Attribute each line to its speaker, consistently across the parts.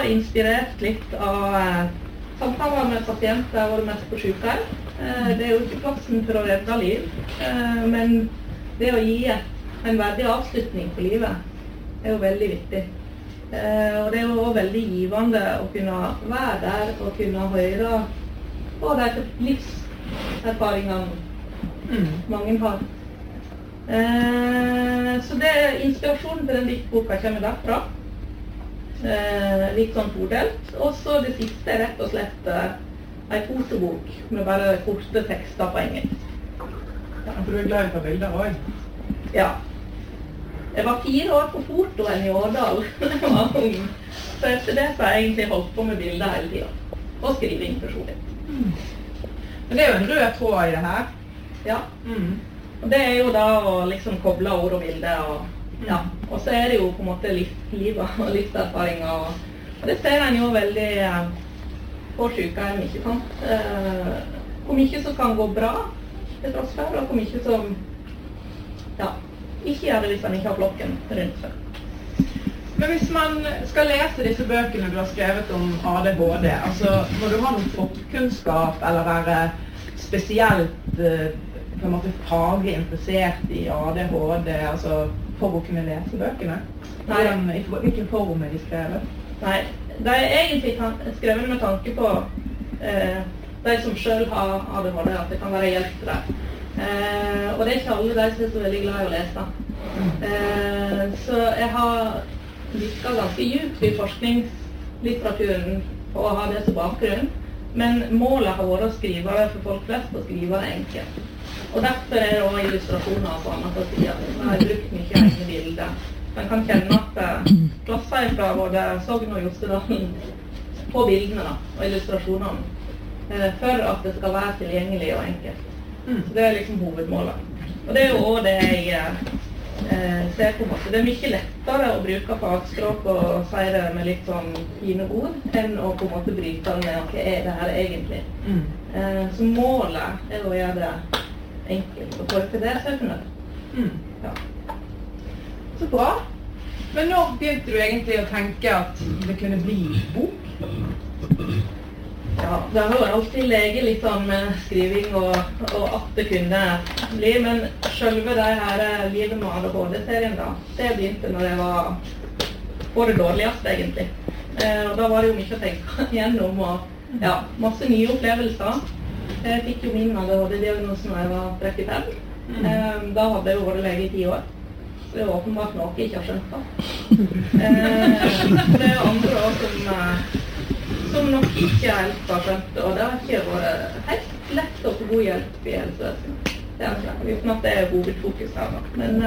Speaker 1: inspirert litt av samtaler med pasienter hvor det mest på sykehjem. Det jo ikke plassen for å redde liv, men det å gi en verdig avslutning på livet jo veldig viktig. Og det jo også veldig givende å kunne være der og kunne høre på de livserfaringene mange har. Så inspirasjonen til den diktboka kommer derfra. Litt sånn todelt. Og så det siste rett og slett en fotobok med bare korte tekster på engelsk.
Speaker 2: Ja, for du glad i å ta bilder også?
Speaker 1: Ja. Jeg var 4 år på fotoen i Årdal da jeg var ung. Så etter det så har jeg egentlig holdt på med bilder hele tiden. Og skriving personlig.
Speaker 2: Men det jo en rød tråd i det her.
Speaker 1: Ja. Og det jo da å liksom koble ord og bilder. Og så det jo på en måte livet og livserfaringer. Og det ser en jo veldig på sykehjem, ikke sant? Hvor mye som kan gå bra til tross for, og hvor mye som ikke gjør det hvis man ikke har flokken rundt seg.
Speaker 2: Men hvis man skal lese disse bøkene du har skrevet om ADHD, altså må du ha noen forkunnskap eller være spesielt på en måte faglig interessert i ADHD, altså for å kunne lese bøkene? Nei. Hvilken form de skrevet?
Speaker 1: Nei, de egentlig skrevet med tanke på de som selv har ADHD, at det kan være hjelp til det. Og det ikke alle de som så veldig glad i å lese. Så jeg har virket ganske djupt i forskningslitteraturen på å ha det som bakgrunn, men målet har vært å skrive det for folk flest og skrive det enkelt. Og derfor det også illustrasjoner på andre sider. Jeg har brukt mye egne bilder. Man kan kjenne at plasser fra både Sogn og Jostedalen på bildene da, og illustrasjonene for at det skal være tilgjengelig og enkelt. Så det liksom hovedmålet. Og det jo også det jeg ser på en måte. Det mye lettere å bruke fagspråk og si det med litt sånn fine ord enn å på en måte bryte med hva det her egentlig. Så målet å gjøre det enkelt og for det så fornøyd. Ja.
Speaker 2: Så bra. Men når begynte du egentlig å tenke at det kunne bli bok?
Speaker 1: Ja, det har jo alltid leget litt sånn med skriving og at det kunne bli, men selve det her Livet med ADHD-serien da, det begynte når jeg var på det dårligste egentlig. Og da var det jo mye å tenke gjennom og masse nye opplevelser. Jeg fikk jo min ADHD-diagnosen når jeg var 35. Da hadde jeg jo vært lege i 10 år. Så det åpenbart noe jeg ikke har skjønt da. Det andre også som nok ikke helt har skjønt, og det har ikke vært helt lett å få god hjelp i helsevesenet. Det ikke, uten at det hovedfokus her da. Men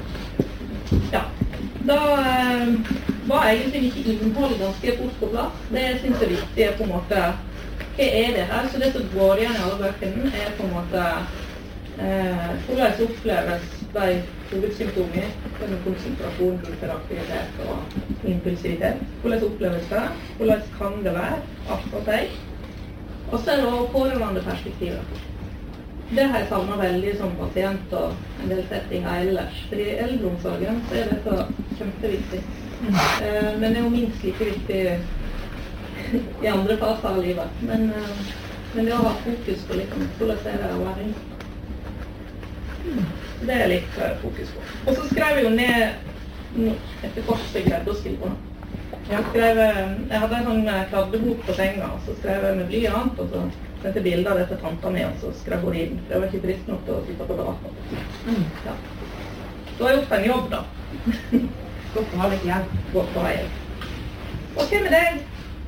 Speaker 1: da var egentlig ikke innhold ganske fort på plass. Det synes jeg er viktig på en måte. Hva det her? Så det som går igjen i alle bøkene på en måte hvordan oppleves de hovedsymptomer, med konsentrasjon, hyperaktivitet og impulsivitet. Hvordan oppleves det? Hvordan kan det være? Alt for seg. Og så det også pårørende perspektivet. Det har jeg savnet veldig som pasient og en del settinger ellers. For i eldreomsorgen så det så kjempeviktig. Men det jo minst like viktig i andre faser av livet. Men det å ha fokus på liksom, hvordan det å være inn. Det litt fokus på. Og så skrev jeg jo ned etter kort så jeg greide å skrive på noe. Jeg hadde en sånn kladdebok på senga, og så skrev jeg med blyant, og så sendte bilder av det til tanta mi, og så skrev hun inn. Det var ikke trist nok til å sitte på debatten. Ja. Så har jeg gjort en jobb da. Godt å ha litt hjelp. Godt å ha hjelp. Og hva med deg?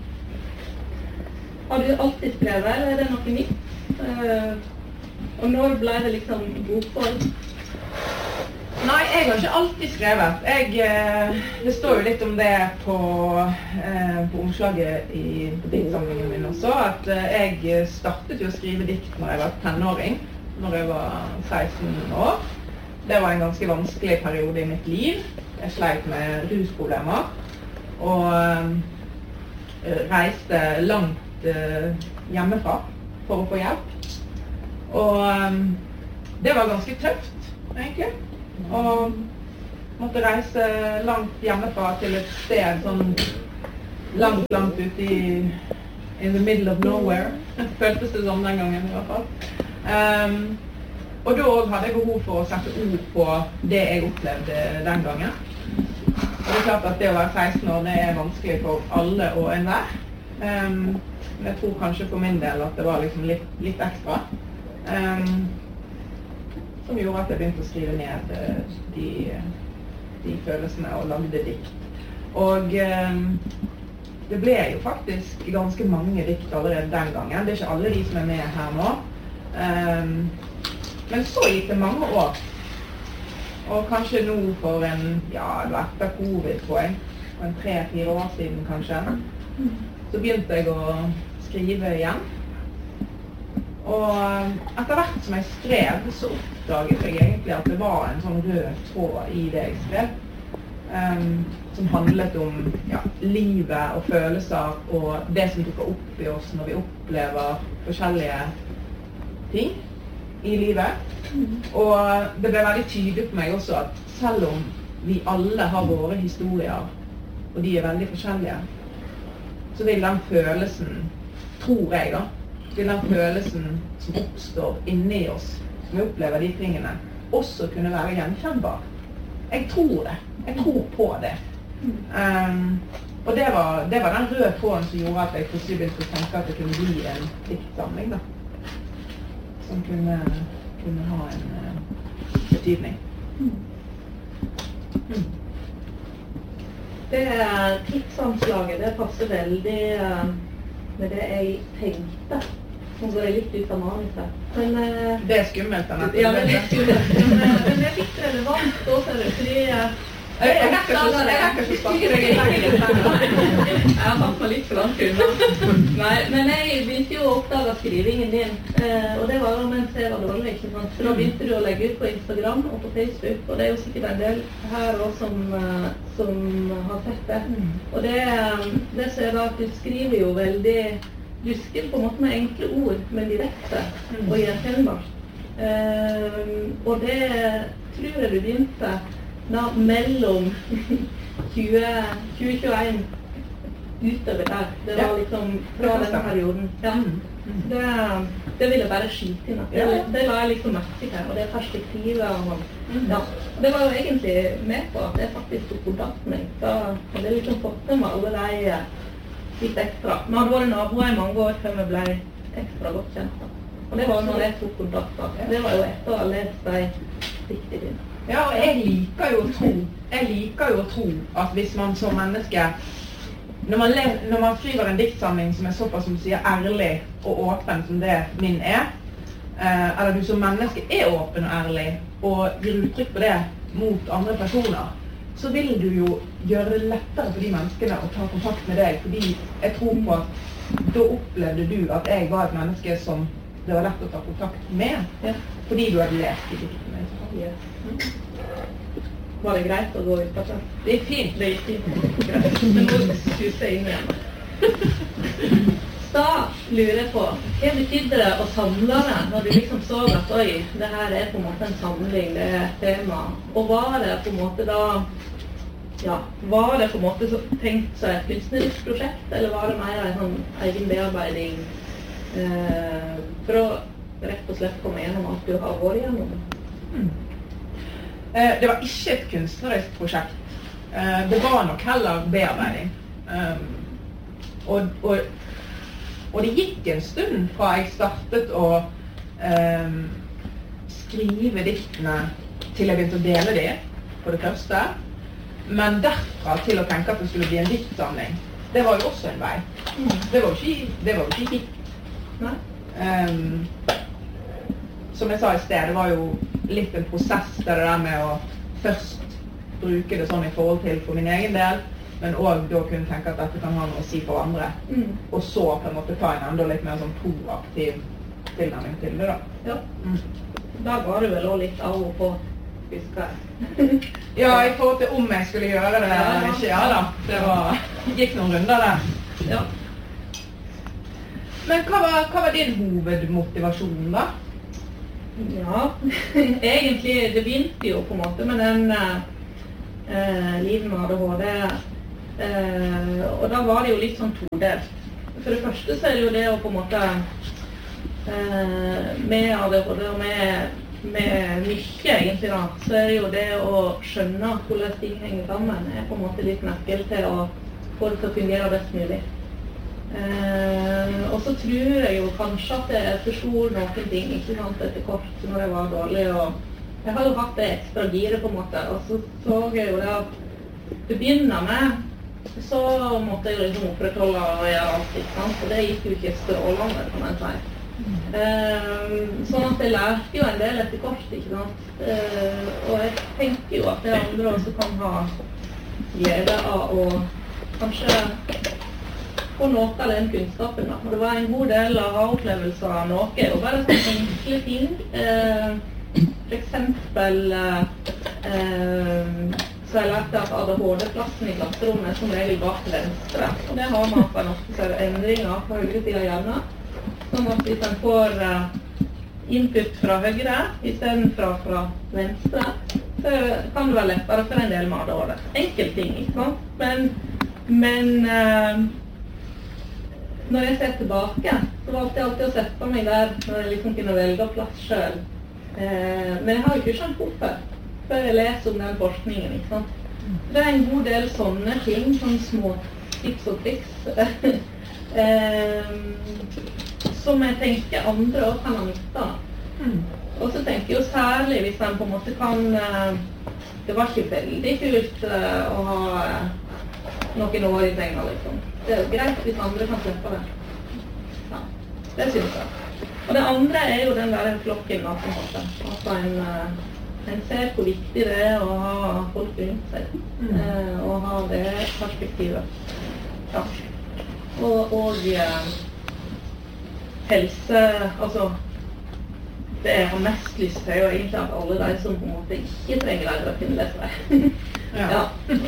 Speaker 1: Har du alltid skrevet, eller er det noe nytt? Og når ble det liksom bokform?
Speaker 2: Nei, jeg har ikke alltid skrevet. Det står jo litt om det på omslaget på diktsamlingen min også, at jeg startet jo å skrive dikt når jeg var tenåring, når jeg var 16 år. Det var en ganske vanskelig periode i mitt liv. Jeg sleit med rusproblemer, og reiste langt hjemmefra for å få hjelp. Og det var ganske tøft, egentlig. Og måtte reise langt hjemmefra til et sted sånn langt ute in the middle of nowhere. Føltes det som den gangen i hvert fall. Og da hadde jeg behov for å sette ord på det jeg opplevde den gangen. Og det klart at det å være 16 år, det vanskelig for alle og enhver. Men jeg tror kanskje for min del at det var liksom litt ekstra. Som gjorde at jeg begynte å skrive ned de følelsene og lagde dikt. Og det ble jo faktisk ganske mange dikt allerede den gangen. Det ikke alle de som med her nå. Men så gikk det mange år. Og kanskje nå for etter covid, tror jeg, for 3-4 år siden kanskje, så begynte jeg å skrive igjen. Og etter hvert som jeg skrev, så oppdaget jeg egentlig at det var en sånn rød tråd i det jeg skrev. Som handlet om livet og følelser og det som dukker opp i oss når vi opplever forskjellige ting i livet. Og det ble veldig tydelig for meg også at selv om vi alle har våre historier, og de veldig forskjellige, så vil den følelsen, tror jeg da, vil den følelsen som oppstår inni oss, som vi opplever de tingene, også kunne være gjenkjennbar. Jeg tror det. Jeg tror på det. Og det var den røde tråden som gjorde at jeg plutselig begynte å tenke at det kunne bli en diktsamling da. Som kunne ha en betydning.
Speaker 1: Det tidsanslaget, det passer veldig med det jeg tenkte. Nå går jeg litt ut av manuset. Men
Speaker 2: det skummelt, Annette.
Speaker 1: Ja, det litt skummelt. Men det er litt relevant da, ser du, fordi
Speaker 2: jeg rekker ikke snakke deg i leggen.
Speaker 1: Jeg har tatt meg litt for langt unna. Nei, men jeg begynte jo å oppdage skrivingen din, og det var jo mens jeg var dårlig, ikke sant? Så da begynte du å legge ut på Instagram og på Facebook, og det er jo sikkert en del her også som har sett det. Og det ser da at du skriver jo veldig, du skriver på en måte med enkle ord, men direkte og gjenkjennbart. Og det tror jeg du begynte da mellom 2021 utover der. Det var liksom fra den perioden. Ja. Det ville jeg bare skyte inn. Det la jeg liksom merke til, og det perspektivet. Ja. Det var jo egentlig med på at jeg faktisk tok kontakt med meg. Da hadde jeg liksom fått med alle de litt ekstra. Vi hadde vært naboer i mange år før vi ble ekstra godt kjent. Og det var når jeg tok kontakt. Det var jo etter å ha lest de diktene dine.
Speaker 2: Ja, og jeg liker jo å tro at hvis man som menneske, når man skriver en diktsamling som såpass som du sier ærlig og åpen som det min eller du som menneske åpen og ærlig og gir uttrykk på det mot andre personer, så vil du jo gjøre det lettere for de menneskene å ta kontakt med deg, fordi jeg tror på at da opplevde du at jeg var et menneske som det var lett å ta kontakt med, fordi du hadde lest de diktene.
Speaker 1: Var det greit å gå ut på det?
Speaker 2: Det er fint.
Speaker 1: Det er fint. Greit. Men nå synes jeg inn igjen. Da lurer jeg på, hva betydde det å samle det når du liksom så at oi, det her på en måte en samling, det et tema? Og var det på en måte da, var det på en måte tenkt seg et kunstnerisk prosjekt, eller var det mer en sånn egen bearbeiding for å rett og slett komme gjennom alt du har vært gjennom?
Speaker 2: Det var ikke et kunstnerisk prosjekt. Det var nok heller bearbeiding. Og det gikk en stund fra jeg startet å skrive diktene til jeg begynte å dele de, på det første. Men derfra til å tenke at det skulle bli en diktsamling, det var jo også en vei. Det var jo ikke dikt. Som jeg sa i sted, det var jo litt en prosess der det der med å først bruke det sånn i forhold til for min egen del, men også da kunne tenke at dette kan ha noe å si for andre. Og så på en måte ta en enda litt mer sånn proaktiv tilnærming til det da.
Speaker 1: Ja. Da var det vel også litt av og på, husker jeg.
Speaker 2: Ja, i forhold til om jeg skulle gjøre det eller ikke, da. Det gikk noen runder der.
Speaker 1: Ja.
Speaker 2: Men hva var din hovedmotivasjon da?
Speaker 1: Ja, egentlig, det begynte jo på en måte med den livet med ADHD Og da var det jo litt sånn todelt. For det første så er det jo det å på en måte med ADHD og med mye egentlig da, så er det jo det å skjønne hvordan ting henger sammen er på en måte litt nøkkel til å få det til å fungere best mulig. Og så tror jeg jo kanskje at jeg forstår noen ting, ikke sant, etter kort når jeg var dårlig, og jeg har jo hatt det ekstra giret på en måte, og så jeg jo det at til å begynne med, så måtte jeg liksom opprettholde og gjøre alt, ikke sant, og det gikk jo ikke strålende, kan jeg si. Sånn at jeg lærte jo en del etter kort, ikke sant, og jeg tenker jo at det andre også kan ha glede av å kanskje få noe av den kunnskapen da. Og det var en god del av opplevelser av noe, og bare sånne enkle ting. For eksempel så jeg lærte at ADHD-plassen i klasserommet er som regel bak til venstre. Og det har man for noen endringer på høyre siden av hjernen. Sånn at hvis en får input fra høyre i stedet fra venstre, så kan det være lettere for en del med ADHD. Enkel ting, ikke sant? Men når jeg ser tilbake, så valgte jeg alltid å sette meg der når jeg liksom kunne velge plass selv. Men jeg har jo ikke skjønt hvorfor, før jeg leser om den forskningen, ikke sant? Det er en god del sånne ting, sånne små tips og triks, som jeg tenker andre også kan ha nytte av. Og så tenker jeg jo særlig hvis en på en måte kan, det var ikke veldig kult å ha noen år i senga, liksom. Det er jo greit hvis andre kan slippe det. Ja, det synes jeg. Og det andre er jo den der flokken, da, på en måte. Altså en ser hvor viktig det er å ha folk rundt seg, og ha det perspektivet. Ja. Og helse, altså det jeg har mest lyst til er jo egentlig at alle de som på en måte ikke trenger lærere kunne lese det. Ja.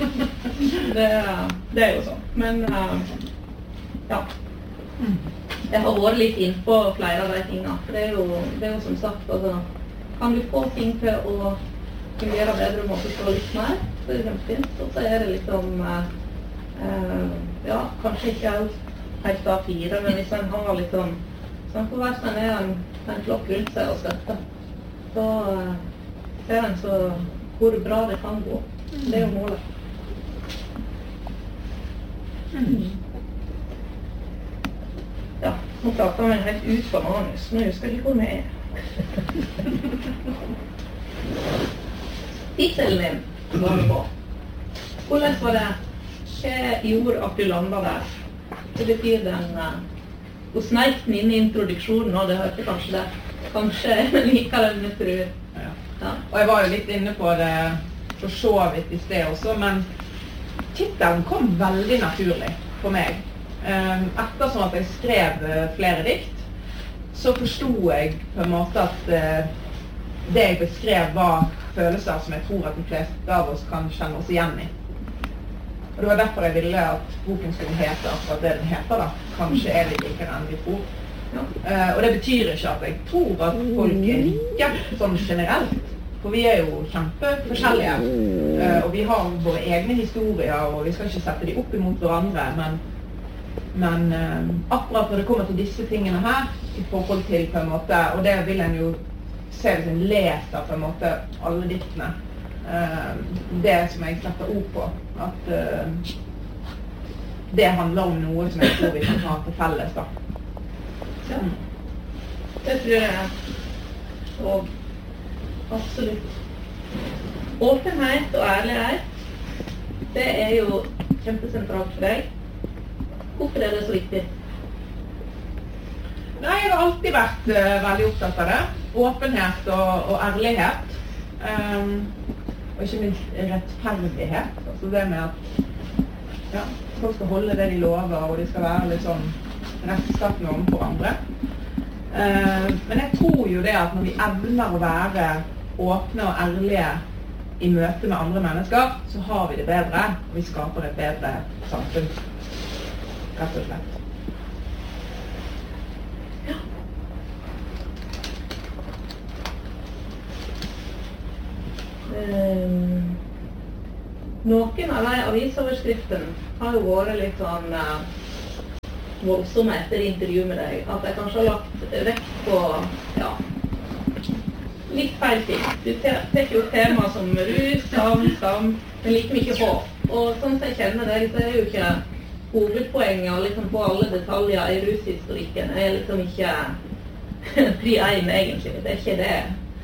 Speaker 1: Det er jo sånn. Men ja. Jeg har vært litt inn på flere av de tingene. For det er jo som sagt, altså, kan du få ting til å fungere bedre og forstå litt mer, så er det kjempefint. Og så er det liksom, ja, kanskje ikke helt A4, men hvis en har litt sånn, så på hver stedet er en flokk rundt seg og støtter. Så ser en så hvor bra det kan gå. Det er jo målet. Ja, nå prater vi helt ut på manus. Nå husker jeg ikke hvor vi er. Tittelen din var det på. Hvordan var det? Hva gjorde at du landet der? Det betyr den og sneik den inn i introduksjonen, og det hørte kanskje det. Kanskje liker den med fru. Ja.
Speaker 2: Og jeg var jo litt inne på det for så vidt i sted også, men tittelen kom veldig naturlig for meg. Ettersom at jeg skrev flere dikt, så forstod jeg på en måte at det jeg beskrev var følelser som jeg tror at de fleste av oss kan kjenne oss igjen i. Og det var derfor jeg ville at boken skulle hete akkurat det den heter da. Kanskje er litt likere enn vi tror. Ja. Og det betyr ikke at jeg tror at folk er like sånn generelt. For vi er jo kjempeforskjellige. Og vi har våre egne historier, og vi skal ikke sette de opp imot hverandre. Men akkurat når det kommer til disse tingene her, i forhold til på en måte, og det vil en jo se hvis en leser på en måte alle diktene, det som jeg setter ord på, at det handler om noe som jeg tror vi kan ha til felles da.
Speaker 1: Ja, det tror jeg, og absolutt. Åpenhet og ærlighet, det er jo kjempesentralt for deg. Hvorfor er det så viktig?
Speaker 2: Nei, jeg har alltid vært veldig opptatt av det. Åpenhet og ærlighet. Og ikke minst rettferdighet. Altså det med at ja, folk skal holde det de lover, og de skal være litt sånn rettskattende overfor andre. Men jeg tror jo det at når vi evner å være åpne og ærlige i møte med andre mennesker, så har vi det bedre, og vi skaper et bedre samfunn. Rett og slett.
Speaker 1: Ja. Noen av de avisoverskriftene har jo vært litt sånn voldsomme etter intervju med deg, at jeg kanskje har lagt vekt på, ja, litt feil ting. Du tar jo tema som rus, skam, men like mye håp. Og sånn som jeg kjenner deg, så er jo ikke hovedpoenget liksom på alle detaljer i rushistorikken. Det er liksom ikke pri 1 egentlig, det er ikke det.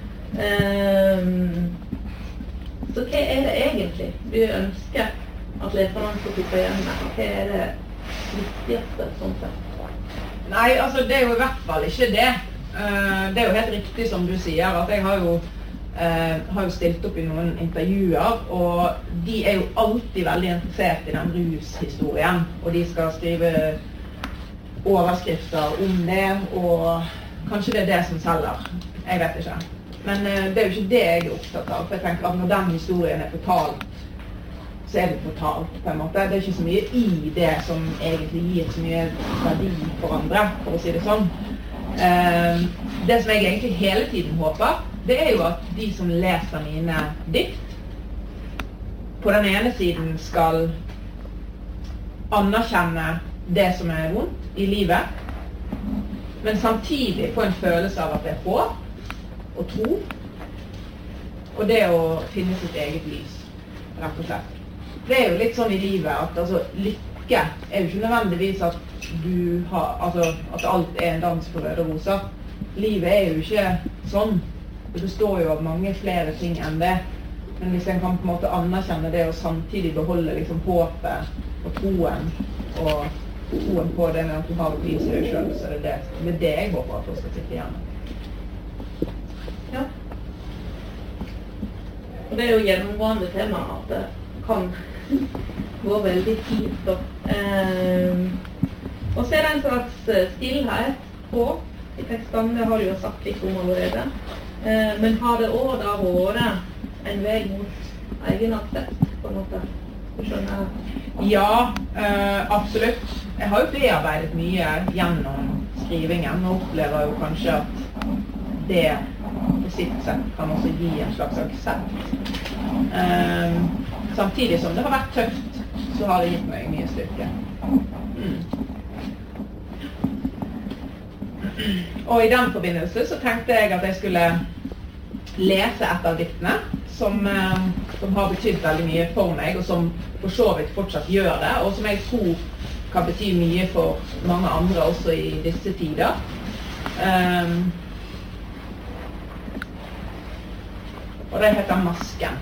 Speaker 1: Så hva er det egentlig du ønsker at leserne skal sitte igjen med? Hva er det viktigste sånn sett?
Speaker 2: Nei, altså det er jo i hvert fall ikke det. Det er jo helt riktig som du sier, at jeg har jo stilt opp i noen intervjuer, og de er jo alltid veldig interessert i den rushistorien, og de skal skrive overskrifter om det, og kanskje det er det som selger. Jeg vet ikke. Men det er jo ikke det jeg er opptatt av, for jeg tenker at når den historien er fortalt, så er det fortalt på en måte. Det er ikke så mye i det som egentlig gir så mye verdi for andre, for å si det sånn. Det som jeg egentlig hele tiden håper, det er jo at de som leser mine dikt, på den ene siden skal anerkjenne det som er vondt i livet, men samtidig få en følelse av at det er håp og tro, og det å finne sitt eget lys, rett og slett. Det er jo litt sånn i livet at altså, lykke er jo ikke nødvendigvis at du har, altså, at alt er en dans på røde roser. Livet er jo ikke sånn. Det består jo av mange flere ting enn det. Men hvis en kan på en måte anerkjenne det og samtidig beholde liksom håpet og troen på det med at du har et liv i deg selv, så er det det jeg håper at du skal sitte igjen.
Speaker 1: Ja. Og det er jo gjennomgående tema at det kan gå veldig fint. Og så er det en slags stillhet på i tekstene, det har du jo sagt litt om allerede. Men har det også da vært en vei mot egen aksept, på en måte? Du skjønner?
Speaker 2: Ja, absolutt. Jeg har jo bearbeidet mye gjennom skrivingen, og opplever jo kanskje at det på sitt sett kan også gi en slags aksept. Samtidig som det har vært tøft, så har det gitt meg mye styrke. Og i den forbindelse så tenkte jeg at jeg skulle lese et av diktene som har betydd veldig mye for meg, og som for så vidt fortsatt gjør det, og som jeg tror kan bety mye for mange andre også i disse tider. Og det heter Masken.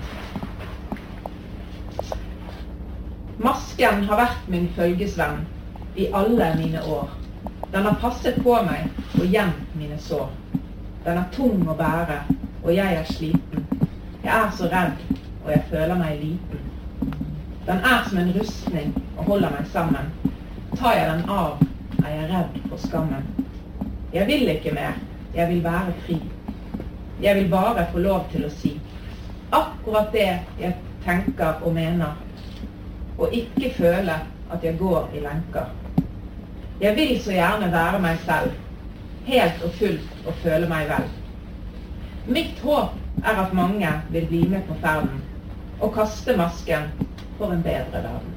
Speaker 2: Masken har vært min følgesvenn i alle mine år. Den har passet på meg og gjemt mine sår. Den er tung å bære, og jeg er sliten. Jeg er så redd, og jeg føler meg liten. Den er som en rustning og holder meg sammen. Tar jeg den av, er jeg redd for skammen. Jeg vil ikke mer, jeg vil være fri. Jeg vil bare få lov til å si akkurat det jeg tenker og mener, og ikke føle at jeg går i lenker. Jeg vil så gjerne være meg selv, helt og fullt og føle meg vel. Mitt håp er at mange vil bli med på ferden, og kaste masken for en bedre verden.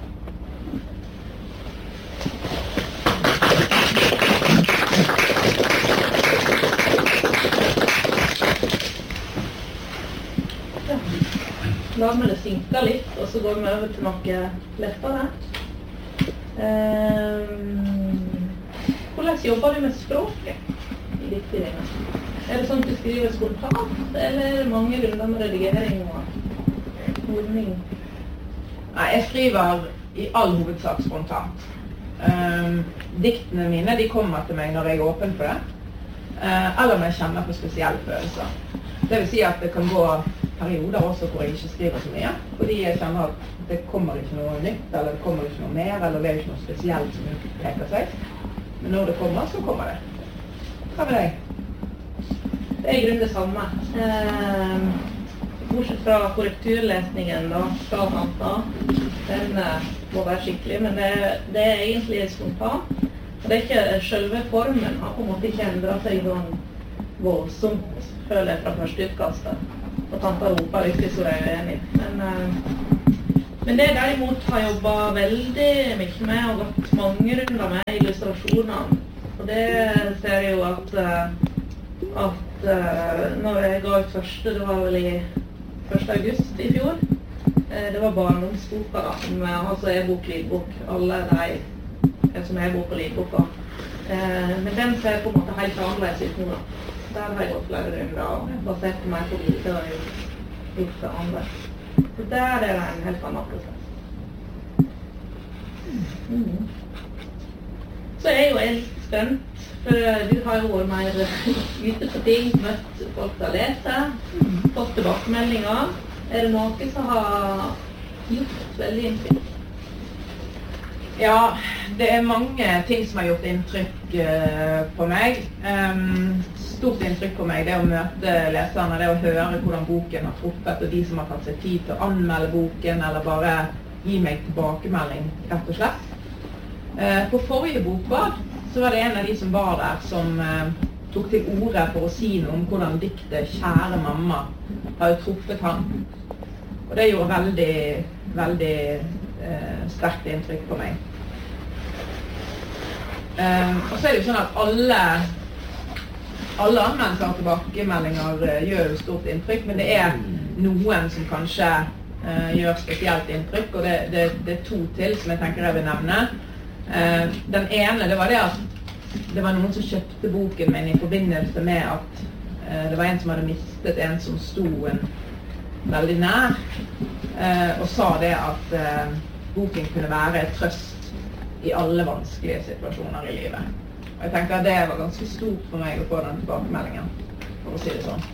Speaker 1: La meg det synke litt, og så går vi over til noe lettere. Hvordan jobber du med språket i ditt liv? Er det sånn at du skriver spontant, eller er det mange runder med redigering og ordning?
Speaker 2: Nei, jeg skriver i all hovedsak spontant. Diktene mine, de kommer til meg når jeg er åpen for det, eller når jeg kjenner på spesielle følelser. Det vil si at det kan gå perioder også hvor jeg ikke skriver så mye, fordi jeg kjenner at det kommer ikke noe nytt, eller det kommer ikke noe mer, eller det er ikke noe spesielt som utpeker seg. Men når det kommer, så kommer det. Hva med deg?
Speaker 1: Det er i grunnen det samme. Bortsett fra korrekturlesningen da, fra Santa, den må være skikkelig, men det er egentlig spontant. Og det er ikke selve formen, har på en måte ikke endret seg sånn voldsomt, føler jeg fra første utkastet. Og Tanta roper ikke så jeg er enig. Men Men det derimot har jobbet veldig mye med og gått mange runder med illustrasjonene. Og det ser jeg jo at når jeg ga ut første, det var vel i 1. august i fjor, det var barndomsboka da, altså e-bok, lydbok, alle de som e-bok og lydboka. Men den ser på en måte helt annerledes ut nå da. Der har jeg gått flere runder og basert meg på bilder og gjort det andre. Så der er det en helt annen prosess. Så er jo jeg litt spent, for du har jo vært mer ute på ting, møtt folk til å lese, fått tilbakemeldinger. Er det noe som har gjort veldig inntrykk?
Speaker 2: Ja, det er mange ting som har gjort inntrykk på meg. Stort inntrykk på meg, det å møte leserne, det å høre hvordan boken har truffet, og de som har tatt seg tid til å anmelde boken, eller bare gi meg tilbakemelding, rett og slett. På forrige bokbad, så var det en av de som var der, som tok til orde for å si noe om hvordan diktet «Kjære mamma» har truffet han. Og det gjorde veldig, veldig sterkt inntrykk på meg. Og så er det jo sånn at alle anmeldelser og tilbakemeldinger gjør jo stort inntrykk, men det er noen som kanskje gjør spesielt inntrykk, og det er to til som jeg tenker jeg vil nevne. Den ene, det var det at det var noen som kjøpte boken min i forbindelse med at det var en som hadde mistet en som sto en veldig nær, og sa det at boken kunne være et trøst i alle vanskelige situasjoner i livet. Og jeg tenker at det var ganske stort for meg å få den tilbakemeldingen, for å si det sånn.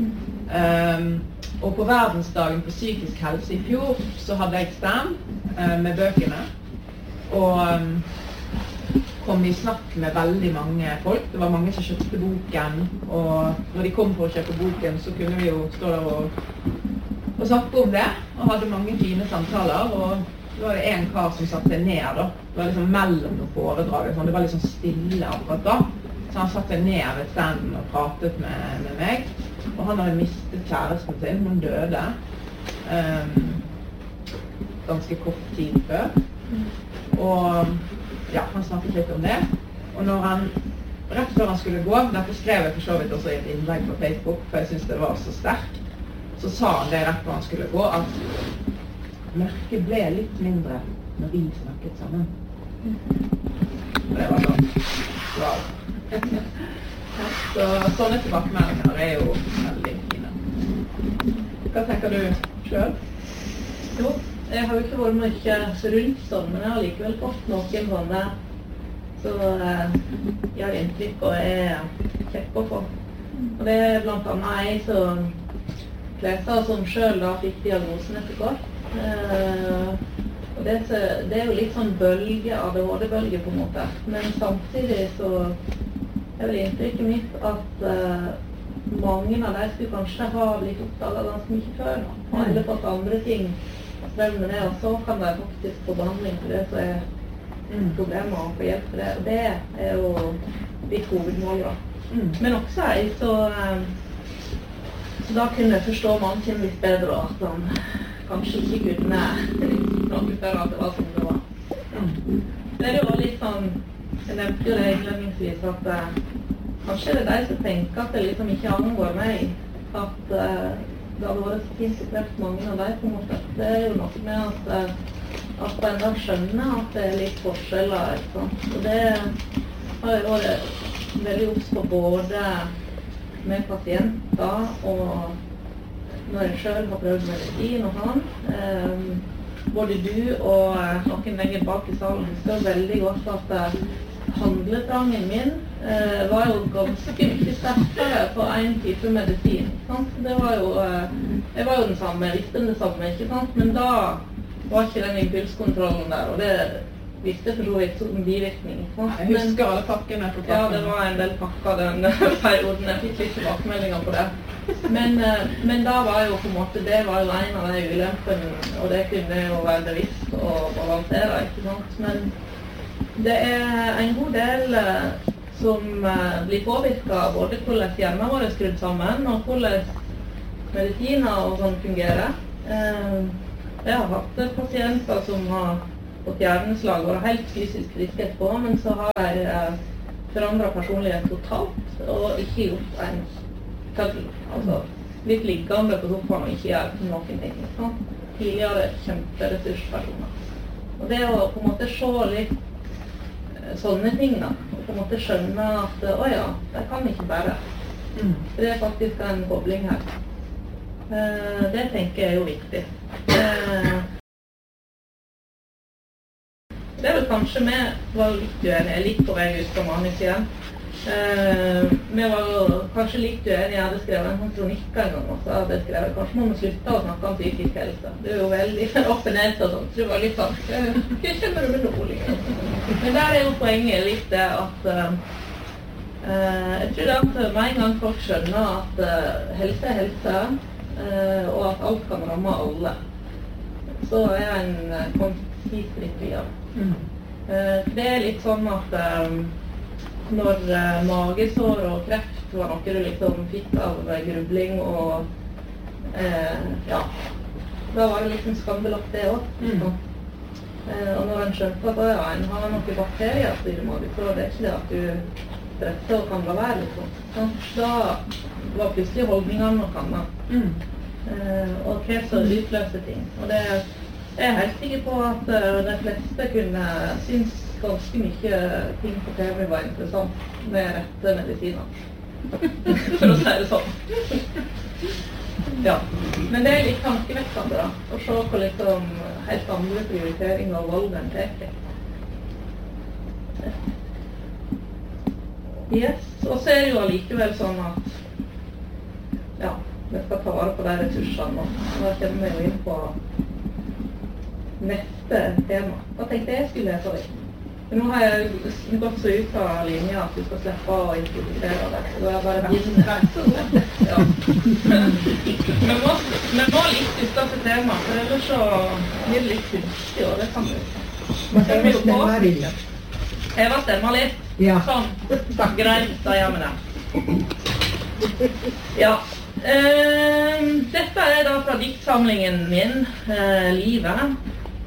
Speaker 2: Og på verdensdagen for psykisk helse i fjor, så hadde jeg stand med bøkene, og kom i snakk med veldig mange folk. Det var mange som kjøpte boken, og når de kom for å kjøpe boken, så kunne vi jo stå der og snakke om det, og hadde mange fine samtaler, og det var det en kar som satt seg ned da. Det var liksom mellom noen foredrag, sånn. Det var liksom stille akkurat da. Så han satt seg ned ved standen og pratet med meg, og han hadde mistet kjæresten sin, hun døde ganske kort tid før. Og ja, han snakket litt om det. Og når han, rett før han skulle gå, derfor skrev jeg for så vidt også i et innlegg på Facebook, for jeg synes det var så sterkt, så sa han det rett før han skulle gå, at mørket ble litt mindre når vi snakket sammen. Og det var sånn, wow. Så sånne tilbakemeldinger er jo veldig fine. Hva tenker du selv?
Speaker 1: Jo, jeg har jo ikke vært mye rundt sånn, men jeg har likevel fått noen sånne så jeg har inntrykk og er kjekk å få. Og det er blant annet jeg som leser som selv da fikk diagnosen etter hvert. Og det er jo litt sånn bølge, ADHD-bølge på en måte, men samtidig så er vel inntrykket mitt at mange av de skulle kanskje ha blitt oppdaget ganske mye før nå, eller fått andre ting strømme med det, og så kan de faktisk få behandling for det, så er problemer å få hjelp for det, og det er jo mitt hovedmål da. Men også jeg, så da kunne jeg forstå mange litt bedre, at han kanskje ikke kunne noe før at det var som det var. Det er jo litt sånn, jeg nevnte jo det innledningsvis, at kanskje det er de som tenker at det liksom ikke angår meg, at det hadde vært så fint å treffe mange av dem på en måte. Det er jo noe med at en da skjønner at det er litt forskjeller, ikke sant? Og det har jeg vært veldig obs på både med pasienter og når jeg selv har prøvd medisin og han. Både du og noen lenger bak i salen husker veldig godt at handletrangen min var jo ganske mye sterkere på en type medisin. Sant? Det var jo, jeg var jo den samme, jeg visste det samme, ikke sant? Men da var ikke den impulskontrollen der, og det visste for så vidt som bivirkning.
Speaker 2: Jeg husker alle pakkene på pakken.
Speaker 1: Ja, det var en del pakker den perioden. Jeg fikk litt tilbakemeldinger på det. Men da var jo på en måte, det var jo en av de ulempene, og det kunne jo være bevisst og balansere, ikke sant? Men det er en god del som blir påvirket av både hvordan hjernen vår er skrudd sammen, og hvordan medisiner og sånn fungerer. Jeg har hatt pasienter som har fått hjerneslag og er helt fysisk friske etterpå, men så har de forandret personlighet totalt og ikke gjort en tøddel. Altså litt liggende på sofaen og ikke gjør noen ting. Sånn. Tidligere kjemperessurspersoner. Og det å på en måte se litt sånne ting da, og på en måte skjønne at åja, det kan ikke bare. Det er faktisk en kobling her. Det tenker jeg er jo viktig. Det er vel kanskje vi var litt uenige, litt på vei ut fra manus igjen. Vi var kanskje litt uenige, jeg hadde skrevet en sånn kronikk en gang, og så hadde jeg skrevet, kanskje må vi slutte å snakke om psykisk helse. Det er jo veldig åpenhet og sånt, så det var litt sånn, hva kjenner du med noe liksom? Men der er jo poenget litt det at jeg tror at med en gang folk skjønner at helse er helse, og at alt kan ramme alle, så er en konflikt videre. Det er litt sånn at når magesår og kreft var noe du liksom fikk av grubling og ja, da var det liksom skambelagt det også. Og når en skjønte at ja, en har noen bakterier i magesår, det er ikke det at du stresser og kan la være liksom. Da var plutselig holdningene noe annet. Og hva som utløser ting. Og det er jeg helt sikker på at de fleste kunne synes ganske mye ting på TV var interessant med rette medisiner. For å si det sånn. Ja. Men det er litt tankevekkende da, å se på liksom helt andre prioriteringer og valg enn teker. Yes, og så er det jo allikevel sånn at ja, vi skal ta vare på de ressursene, og da kommer vi jo inn på neste tema. Hva tenkte jeg skulle lese litt? Nå har jeg gått så ut av linja at du skal slippe å introdusere det, så da er bare begynne. Ja. Men må litt utenfor tema, for ellers så blir det litt kunstig, og det kan du.
Speaker 3: Man kan jo stemme litt.
Speaker 1: Heva stemma litt.
Speaker 3: Ja.
Speaker 1: Sånn. Greit, da gjør vi det. Ja. Dette er da fra diktsamlingen min, Livet.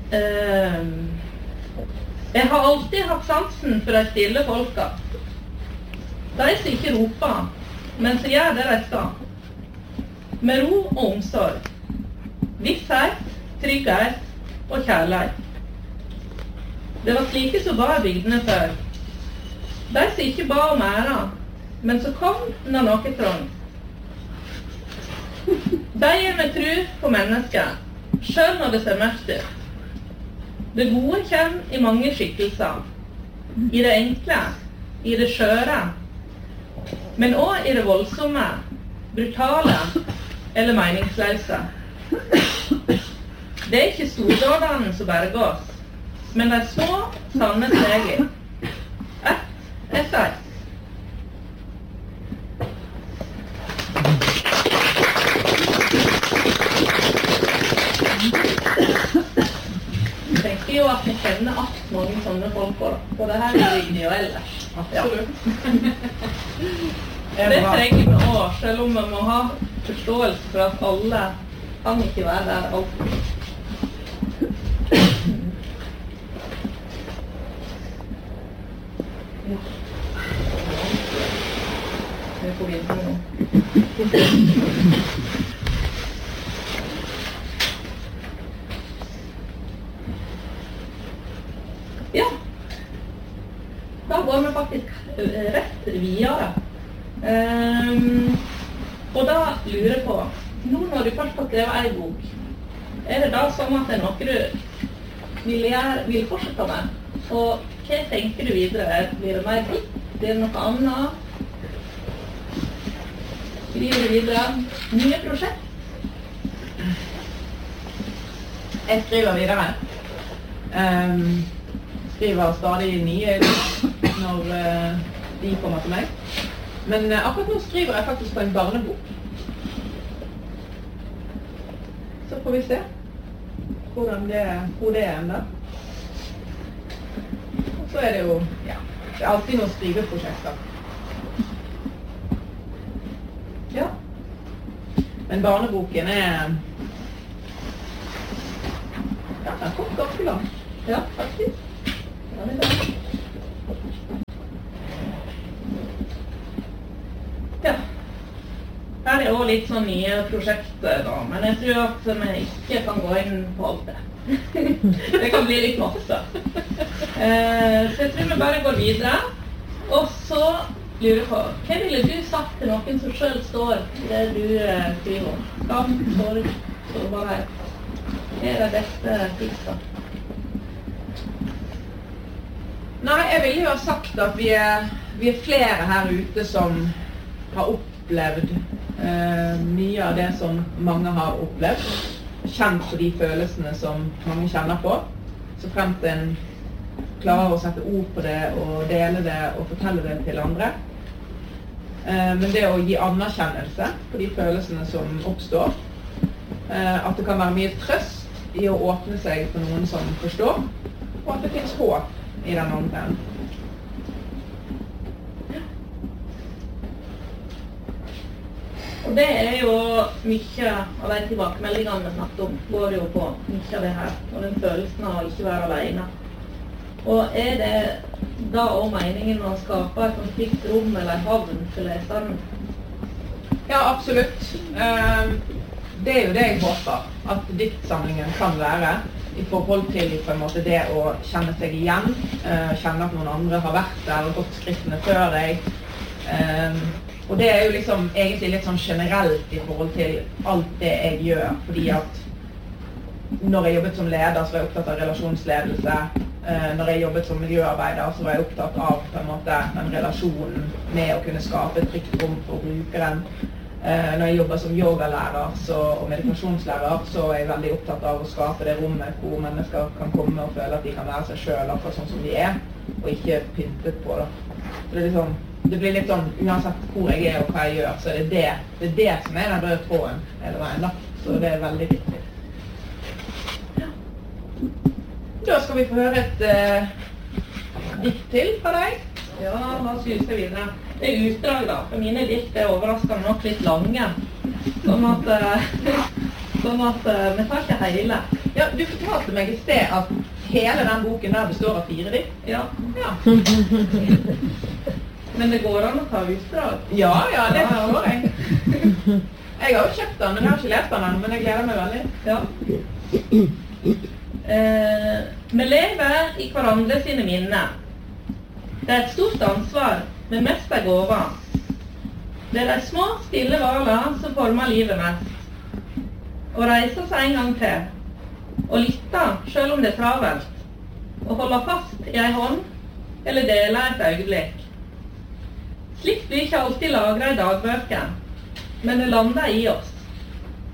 Speaker 1: Jeg har alltid hatt sansen for de stille folka. De som ikke roper, men som gjør det de skal. Med ro og omsorg. Visshet, trygghet og kjærlighet. Det var slike som var bygdene før. De som ikke ba om æra, men som kom når noe trong. De gir meg tro på mennesket, selv når det ser mørkt ut. Det gode kommer i mange skikkelser. I det enkle, i det skjøre, men også i det voldsomme, brutale eller meningsløse. Det er ikke stordådene som berger oss, men de små, sanne stegene. Ett etter ett. Jeg tenker jo at vi kjenner at mange sånne folk på, og det her er jo ellers. Absolutt. Det trenger vi også, selv om vi må ha forståelse for at alle kan ikke være der alltid. Vi får videre nå. Ja, da går vi faktisk rett videre. Og da lurer jeg på, nå når du først har skrevet en bok, er det da sånn at det er noe du vil fortsette med? Og hva tenker du videre? Blir det mer dikt? Blir det noe annet? Skriver du videre? Nye prosjekt?
Speaker 2: Jeg skriver videre. Skriver stadig nye når de kommer til meg. Men akkurat nå skriver jeg faktisk på en barnebok. Så får vi se hvor det er enda. Og så er det jo, ja, det er alltid noen skriveprosjekter. Ja. Men barneboken er den kom ganske langt.
Speaker 1: Ja, faktisk. Ja, det er det. Ja. Her er også litt sånn nye prosjekter da, men jeg tror at vi ikke kan gå inn på alt det. Det kan bli litt masse. Så jeg tror vi bare går videre. Og så lurer jeg på, hva ville du sagt til noen som selv står i det du skriver om? Skam, sorg, sårbarhet. Hva er det beste tipset?
Speaker 2: Nei, jeg ville jo ha sagt at vi er flere her ute som har opplevd mye av det som mange har opplevd. Kjent på de følelsene som mange kjenner på. Så fremt en klarer å sette ord på det og dele det og fortelle det til andre. Men det å gi anerkjennelse på de følelsene som oppstår. At det kan være mye trøst i å åpne seg for noen som forstår. Og at det finnes håp i den andre.
Speaker 1: Og det er jo mye av de tilbakemeldingene vi snakket om, går jo på mye av det her, og den følelsen av å ikke være alene. Og er det da også meningen å skape et konflikt rom eller havn for leseren?
Speaker 2: Ja, absolutt. Det er jo det jeg håper, at diktsamlingen kan være, i forhold til på en måte det å kjenne seg igjen, kjenne at noen andre har vært der og gått skrittene før deg. Og det er jo liksom egentlig litt sånn generelt i forhold til alt det jeg gjør, fordi at når jeg jobbet som leder, så var jeg opptatt av relasjonsledelse. Når jeg jobbet som miljøarbeider, så var jeg opptatt av på en måte den relasjonen med å kunne skape et trygt rom for brukeren. Når jeg jobber som yogalærer og meditasjonslærer, så er jeg veldig opptatt av å skape det rommet hvor mennesker kan komme og føle at de kan være seg selv akkurat sånn som de er, og ikke pyntet på det. Så det blir litt sånn, uansett hvor jeg er og hva jeg gjør, så er det det som er den røde tråden hele veien da. Så det er veldig viktig. Da skal vi få høre et dikt til fra deg.
Speaker 1: Ja, la oss lyse videre. Det er utdrag da, for mine dikt er overraskende nok litt lange. Sånn at vi tar ikke hele.
Speaker 2: Ja, du fortalte meg i sted at hele den boken der består av 4 dikt.
Speaker 1: Ja. Men det går an å ta utdrag.
Speaker 2: Ja, det forstår jeg. Jeg har jo kjøpt den, men jeg har ikke lest den ennå, men jeg gleder meg veldig.
Speaker 1: Ja. Vi lever i hverandre sine minner. Det er et stort ansvar, men mest er gåva. Det er de små, stille valene som former livet mest. Å reise seg en gang til, og lytte, selv om det er travelt. Å holde fast i en hånd, eller dele et øyeblikk. Slikt blir ikke alltid lagret i dagbøker, men det lander i oss.